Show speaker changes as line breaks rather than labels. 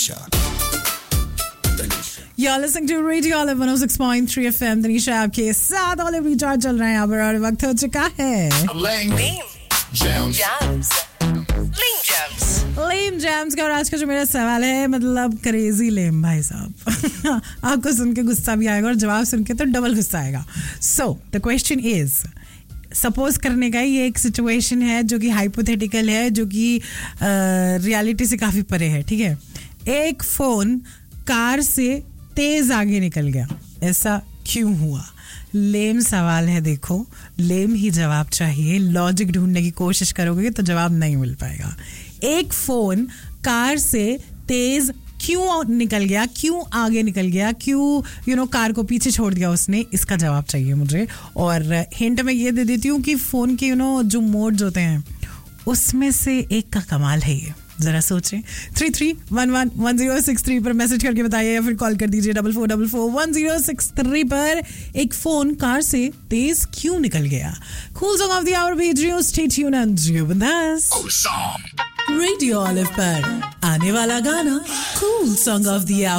You're listening to Radio Olive 106.3 FM. Tanisha आपके साथ Olive Recharge चल रहा है यहाँ पर और वक्त हो चुका है Lame Jams का। और आज का जो मेरा सवाल है मतलब क्रेजी लेम भाई साहब आपको सुन के गुस्सा भी आएगा और जवाब सुन के तो डबल गुस्सा आएगा. So the question is, suppose करने का ये एक सिचुएशन है जो कि हाइपोथेटिकल है, जो कि रियलिटी से काफी परे है. ठीक है, एक फोन कार से तेज आगे निकल गया, ऐसा क्यों हुआ? लेम सवाल है, देखो लेम ही जवाब चाहिए. लॉजिक ढूंढने की कोशिश करोगे तो जवाब नहीं मिल पाएगा. एक फोन कार से तेज क्यों निकल गया, क्यों आगे निकल गया, क्यों कार को पीछे छोड़ दिया उसने, इसका जवाब चाहिए मुझे. और हिंट मैं ये दे देती हूँ कि फोन के जो मोड्स होते हैं उसमें से एक का कमाल है ये. जरा सोचें. 33111063 पर मैसेज करके बताइए या फिर कॉल कर दीजिए 44441063 पर. एक फोन कार से तेज क्यों निकल गया? Cool song of the our भेज रही हूँ. स्टे ट्यून्ड एंड जियो बिंदास. रेडियो ऑलिव पर आने वाला गाना cool song of the our.